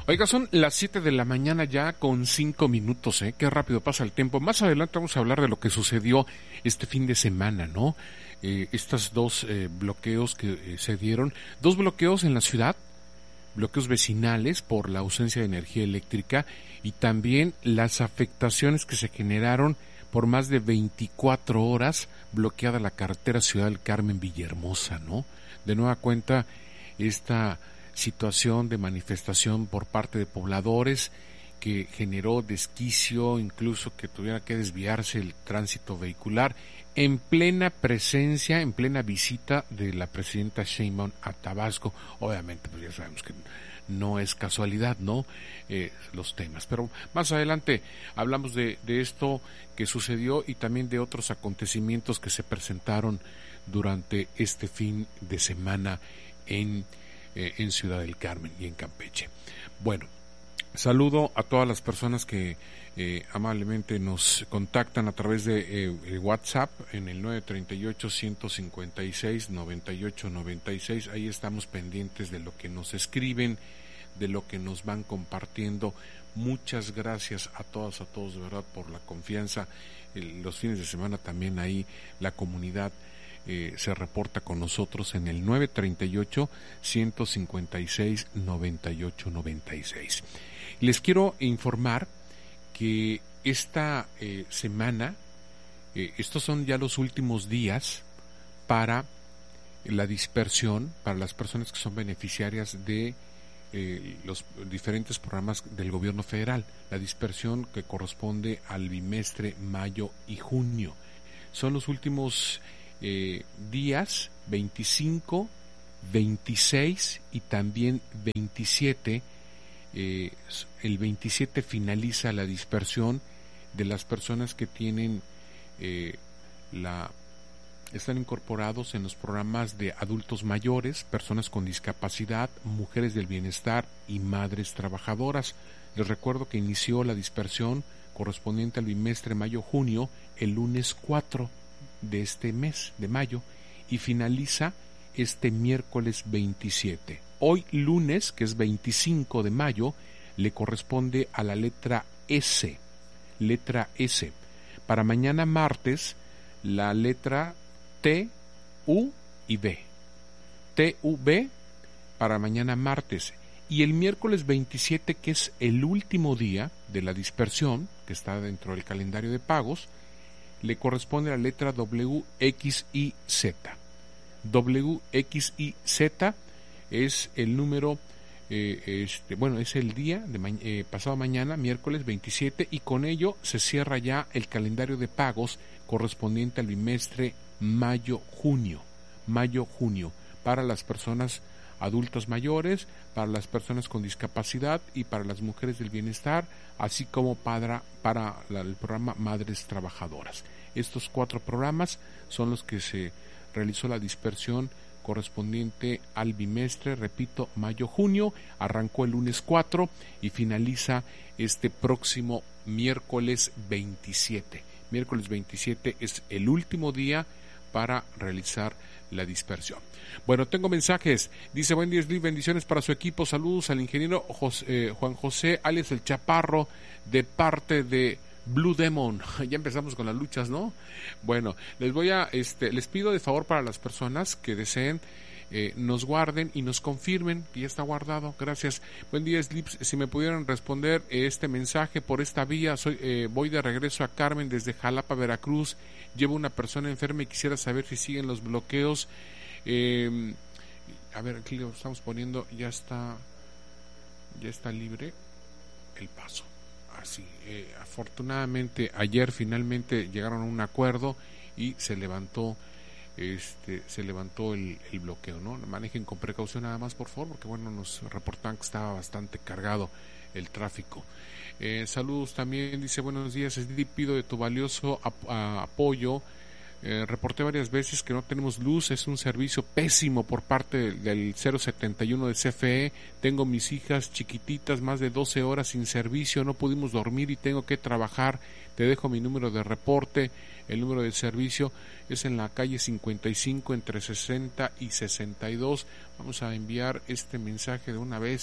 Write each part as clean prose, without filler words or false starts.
Oiga, son las 7 de la mañana ya con 5 minutos, ¿eh? Qué rápido pasa el tiempo. Más adelante vamos a hablar de lo que sucedió este fin de semana, ¿no? Estos dos bloqueos que se dieron, 2 bloqueos en la ciudad, bloqueos vecinales por la ausencia de energía eléctrica y también las afectaciones que se generaron por más de 24 horas bloqueada la carretera Ciudad del Carmen Villahermosa, ¿no? De nueva cuenta, esta situación de manifestación por parte de pobladores que generó desquicio, incluso que tuviera que desviarse el tránsito vehicular en plena presencia, en plena visita de la presidenta Sheinbaum a Tabasco. Obviamente, pues ya sabemos que no es casualidad, ¿no? Los temas. Pero más adelante hablamos de esto que sucedió y también de otros acontecimientos que se presentaron durante este fin de semana en Ciudad del Carmen y en Campeche. Bueno, saludo a todas las personas que amablemente nos contactan a través de WhatsApp en el 938-156-9896. Ahí estamos pendientes de lo que nos escriben, de lo que nos van compartiendo. Muchas gracias a todos de verdad por la confianza. Los fines de semana también ahí la comunidad se reporta con nosotros en el 938-156-9896. Les quiero informar que esta semana, estos son ya los últimos días para la dispersión, para las personas que son beneficiarias de los diferentes programas del gobierno federal, la dispersión que corresponde al bimestre mayo y junio. Son los últimos días 25, 26 y también 27. El 27 finaliza la dispersión de las personas que tienen están incorporados en los programas de adultos mayores, personas con discapacidad, mujeres del bienestar y madres trabajadoras. Les recuerdo que inició la dispersión correspondiente al bimestre mayo-junio el lunes 4 de este mes de mayo y finaliza este miércoles 27. Hoy lunes, que es 25 de mayo, le corresponde a la letra S. Para mañana martes, la letra T, U y B. T-U-B para mañana martes. Y el miércoles 27, que es el último día de la dispersión, que está dentro del calendario de pagos, le corresponde la letra W-X-Y-Z. W-X-Y-Z es el número, es el día de pasado mañana, miércoles 27, y con ello se cierra ya el calendario de pagos correspondiente al bimestre mayo-junio, para las personas adultas mayores, para las personas con discapacidad y para las mujeres del bienestar, así como para el programa Madres Trabajadoras. Estos 4 programas son los que se realizó la dispersión correspondiente al bimestre, repito, mayo-junio. Arrancó el lunes 4 y finaliza este próximo miércoles 27. Miércoles 27 es el último día para realizar la dispersión. Bueno, tengo mensajes. Dice: buen día, Slip, bendiciones para su equipo. Saludos al ingeniero Juan José, alias el Chaparro, de parte de Blue Demon. Ya empezamos con las luchas, ¿no? Bueno, les pido de favor para las personas que deseen nos guarden y nos confirmen que ya está guardado. Gracias. Buen día, Slips. Si me pudieran responder este mensaje por esta vía. Voy de regreso a Carmen desde Jalapa, Veracruz. Llevo una persona enferma y quisiera saber si siguen los bloqueos. A ver, aquí lo estamos poniendo. Ya está libre el paso. Así, afortunadamente ayer finalmente llegaron a un acuerdo y se levantó el bloqueo, ¿no? Manejen con precaución nada más, por favor, porque bueno, nos reportan que estaba bastante cargado el tráfico. Saludos también, dice: buenos días, pido de tu valioso apoyo. Reporté varias veces que no tenemos luz, es un servicio pésimo por parte del 071 de CFE. Tengo mis hijas chiquititas, más de 12 horas sin servicio, no pudimos dormir y tengo que trabajar. Te dejo mi número de reporte. El número de servicio es en la calle 55 entre 60 y 62. Vamos a enviar este mensaje de una vez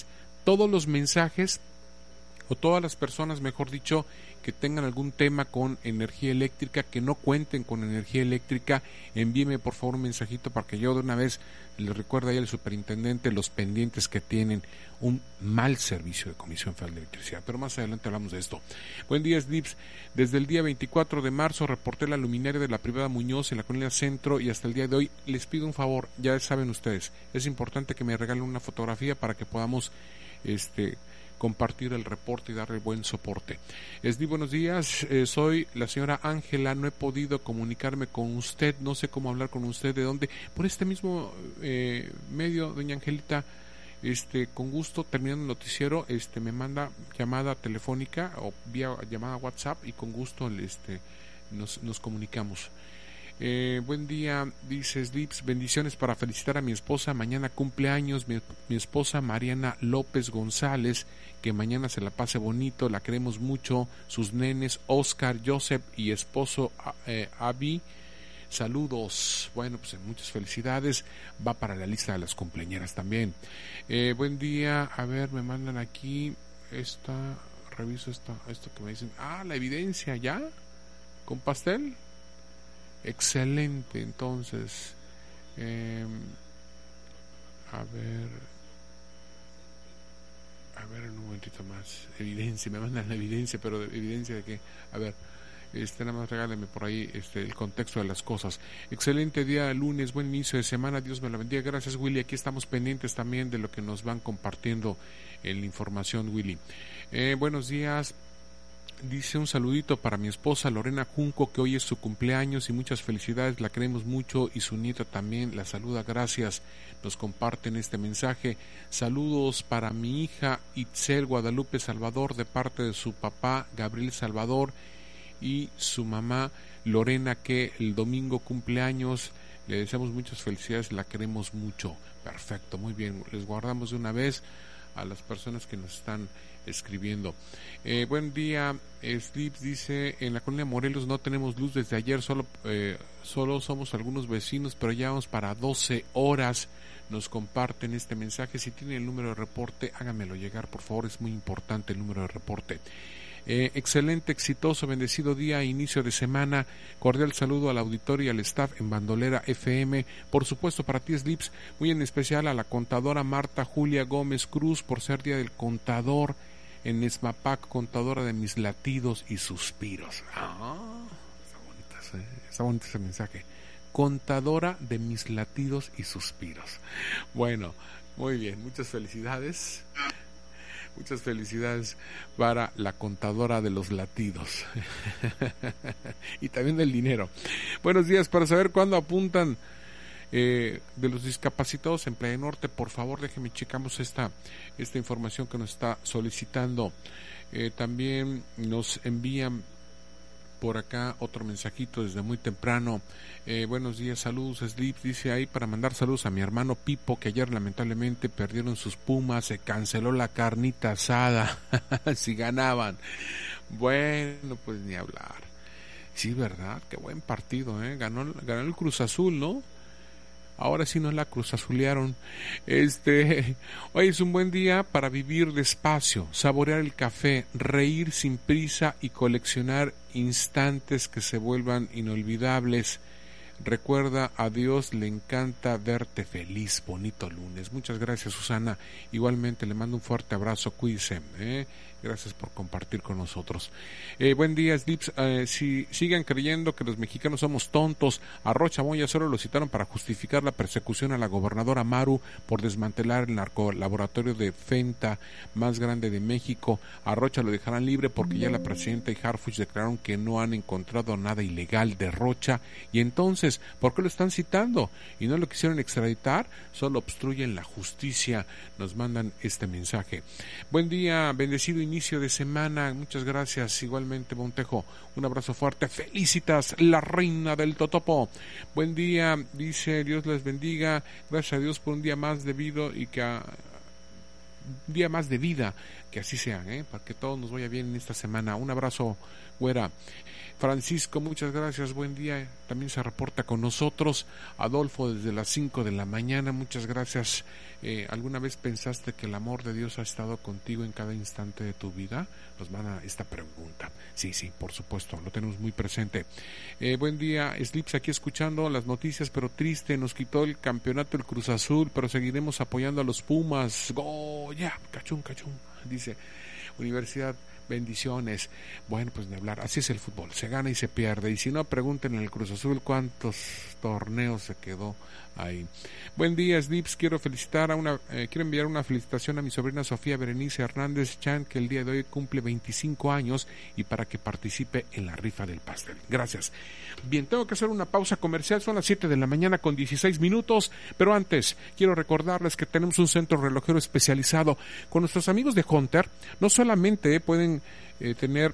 todos los mensajes, o todas las personas, mejor dicho, que tengan algún tema con energía eléctrica, que no cuenten con energía eléctrica, envíeme por favor un mensajito para que yo de una vez les recuerde ahí al superintendente los pendientes que tienen un mal servicio de Comisión Federal de Electricidad. Pero más adelante hablamos de esto. Buen día, Slips. Desde el día 24 de marzo reporté la luminaria de la privada Muñoz en la colonia Centro y hasta el día de hoy les pido un favor, ya saben ustedes, es importante que me regalen una fotografía para que podamos compartir el reporte y darle buen soporte. Buenos días, soy la señora Ángela, no he podido comunicarme con usted, no sé cómo hablar con usted, ¿de dónde? Por este mismo medio, doña Angelita, con gusto, terminando el noticiero, me manda llamada telefónica o vía llamada WhatsApp y con gusto nos comunicamos. Buen día, dice Slips, bendiciones para felicitar a mi esposa, mañana cumpleaños, mi esposa Mariana López González, que mañana se la pase bonito, la queremos mucho, sus nenes Oscar, Joseph y esposo Abby, saludos. Bueno, pues muchas felicidades, va para la lista de las cumpleañeras también. Buen día, a ver, me mandan aquí reviso esto que me dicen, la evidencia ya, con pastel. Excelente, entonces a ver un momentito más, evidencia, me mandan la evidencia, pero evidencia de que, a ver, nada más regáleme por ahí el contexto de las cosas. Excelente día, lunes, buen inicio de semana, Dios me la bendiga. Gracias, Willy, aquí estamos pendientes también de lo que nos van compartiendo en la información, Willy. Buenos días. Dice un saludito para mi esposa Lorena Junco, que hoy es su cumpleaños y muchas felicidades, la queremos mucho, y su nieta también la saluda, gracias, nos comparten este mensaje. Saludos para mi hija Itzel Guadalupe Salvador de parte de su papá Gabriel Salvador y su mamá Lorena, que el domingo cumpleaños, le deseamos muchas felicidades, la queremos mucho. Perfecto, muy bien, les guardamos de una vez a las personas que nos están escribiendo. Buen día, Slips, dice, en la colonia Morelos no tenemos luz desde ayer, solo somos algunos vecinos, pero ya vamos para 12 horas. Nos comparten este mensaje. Si tienen el número de reporte, háganmelo llegar, por favor, es muy importante el número de reporte. Excelente, exitoso, bendecido día, inicio de semana, cordial saludo al auditorio y al staff en Bandolera FM, por supuesto para ti, Slips, muy en especial a la contadora Marta Julia Gómez Cruz por ser día del contador en Esmapac, contadora de mis latidos y suspiros. Está bonito ese mensaje, contadora de mis latidos y suspiros. Bueno, muy bien, muchas felicidades. Muchas felicidades para la contadora de los latidos y también del dinero. Buenos días, para saber cuándo apuntan de los discapacitados en Playa Norte, por favor déjenme checamos esta información que nos está solicitando. También nos envían por acá otro mensajito desde muy temprano. Buenos días, saludos, Slips, dice ahí para mandar saludos a mi hermano Pipo, que ayer lamentablemente perdieron sus Pumas, se canceló la carnita asada, si ganaban. Bueno, pues ni hablar. Sí, verdad, qué buen partido, ganó el Cruz Azul, ¿no? Ahora sí nos la cruzazulearon. Hoy es un buen día para vivir despacio, saborear el café, reír sin prisa y coleccionar instantes que se vuelvan inolvidables. Recuerda, a Dios le encanta verte feliz. Bonito lunes. Muchas gracias, Susana. Igualmente le mando un fuerte abrazo. Cuídense. Gracias por compartir con nosotros. Buen día, Slips. Si sigan creyendo que los mexicanos somos tontos, a Rocha Moya solo lo citaron para justificar la persecución a la gobernadora Maru por desmantelar el narcolaboratorio de Fenta más grande de México. A Rocha lo dejarán libre porque ya la presidenta y Harfuch declararon que no han encontrado nada ilegal de Rocha. Y entonces, ¿por qué lo están citando? Y no lo quisieron extraditar, solo obstruyen la justicia. Nos mandan este mensaje. Buen día, bendecido inicio de semana, muchas gracias. Igualmente, Montejo, un abrazo fuerte, felicitas, la reina del Totopo. Buen día, dice, Dios les bendiga, gracias a Dios por un día más de vida y que día más de vida, que así sea, para que todo nos vaya bien en esta semana. Un abrazo, güera. Francisco, muchas gracias, buen día, también se reporta con nosotros. Adolfo, desde las 5 de la mañana, muchas gracias. ¿Alguna vez pensaste que el amor de Dios ha estado contigo en cada instante de tu vida? Nos manda esta pregunta. Sí, por supuesto, lo tenemos muy presente. Buen día, Slips, aquí escuchando las noticias, pero triste, nos quitó el campeonato el Cruz Azul, pero seguiremos apoyando a los Pumas. ¡Goya! ¡Cachún! Dice Universidad. Bendiciones. Bueno, pues de hablar, así es el fútbol, se gana y se pierde, y si no, pregunten en el Cruz Azul cuántos torneos se quedó ahí. Buen día, Slips, quiero enviar una felicitación a mi sobrina Sofía Berenice Hernández Chan, que el día de hoy cumple 25 años, y para que participe en la rifa del pastel. Gracias. Bien, tengo que hacer una pausa comercial, son las 7 de la mañana con 16 minutos, pero antes quiero recordarles que tenemos un centro relojero especializado. Con nuestros amigos de Hunter, no solamente pueden tener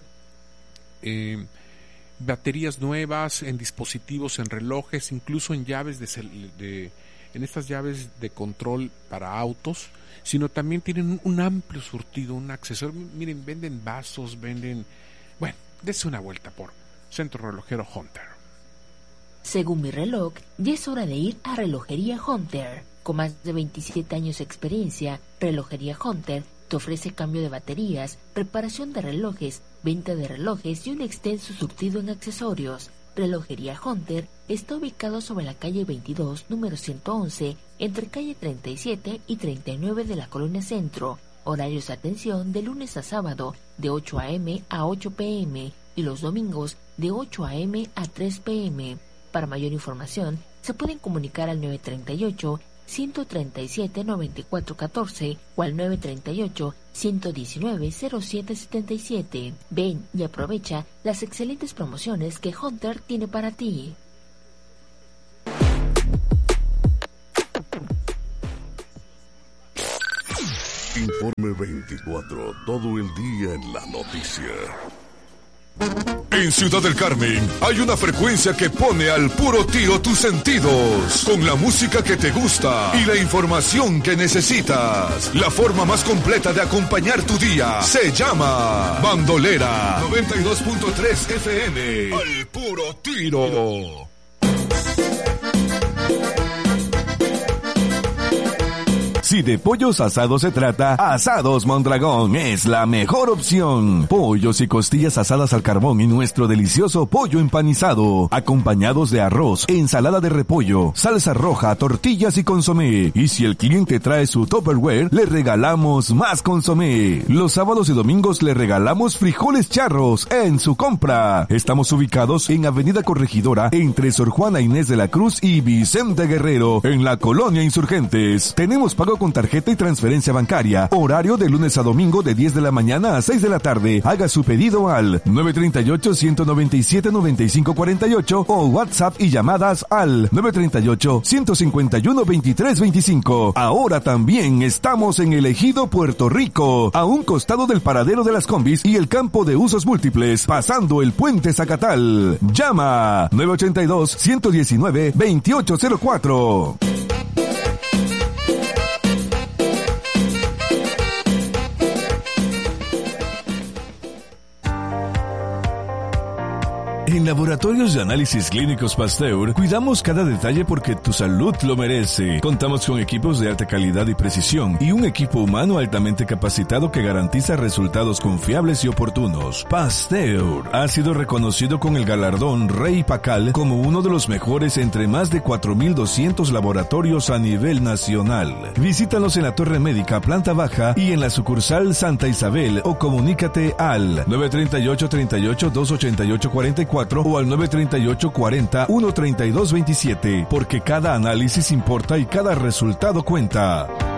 baterías nuevas en dispositivos, en relojes, incluso en llaves en estas llaves de control para autos, sino también tienen un amplio surtido, un accesorio. Miren, venden vasos, bueno, dése una vuelta por Centro Relojero Hunter. Según mi reloj, ya es hora de ir a Relojería Hunter. Con más de 27 años de experiencia, Relojería Hunter te ofrece cambio de baterías, reparación de relojes, venta de relojes y un extenso surtido en accesorios. Relojería Hunter está ubicado sobre la calle 22, número 111, entre calle 37 y 39 de la Colonia Centro. Horarios de atención de lunes a sábado, de 8 a.m. a 8 p.m. y los domingos, de 8 a.m. a 3 p.m. Para mayor información, se pueden comunicar al 938-137-9414 o al 938-119-0777. Ven y aprovecha las excelentes promociones que Hunter tiene para ti. Informe 24, todo el día en la noticia. En Ciudad del Carmen hay una frecuencia que pone al puro tiro tus sentidos, con la música que te gusta y la información que necesitas. La forma más completa de acompañar tu día se llama Bandolera 92.3 FM. Al puro tiro. Si de pollos asados se trata, Asados Mondragón es la mejor opción. Pollos y costillas asadas al carbón y nuestro delicioso pollo empanizado, acompañados de arroz, ensalada de repollo, salsa roja, tortillas y consomé. Y si el cliente trae su Tupperware, le regalamos más consomé. Los sábados y domingos le regalamos frijoles charros en su compra. Estamos ubicados en Avenida Corregidora, entre Sor Juana Inés de la Cruz y Vicente Guerrero, en la Colonia Insurgentes. Tenemos pago con tarjeta y transferencia bancaria. Horario de lunes a domingo de 10 de la mañana a 6 de la tarde. Haga su pedido al 938-197-9548 o WhatsApp y llamadas al 938-151-2325. Ahora también estamos en el Ejido Puerto Rico, a un costado del paradero de las combis y el campo de usos múltiples, pasando el puente Zacatal. Llama 982-119-2804. En Laboratorios de Análisis Clínicos Pasteur, cuidamos cada detalle porque tu salud lo merece. Contamos con equipos de alta calidad y precisión y un equipo humano altamente capacitado que garantiza resultados confiables y oportunos. Pasteur ha sido reconocido con el galardón Rey Pacal como uno de los mejores entre más de 4.200 laboratorios a nivel nacional. Visítanos en la Torre Médica, planta baja, y en la sucursal Santa Isabel, o comunícate al 938-38-288-44 o al 938-40-132-27, porque cada análisis importa y cada resultado cuenta.